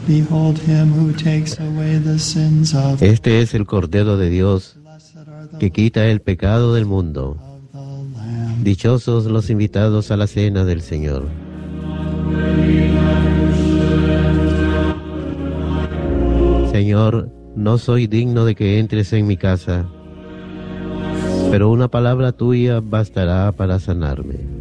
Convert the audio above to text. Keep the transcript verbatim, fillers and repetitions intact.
Behold him who takes away the sins of Este es el Cordero de Dios que quita el pecado del mundo. the Lamb. Dichosos los invitados a la cena del Señor. Señor, no soy digno de que entres en mi casa, pero una palabra tuya bastará para sanarme.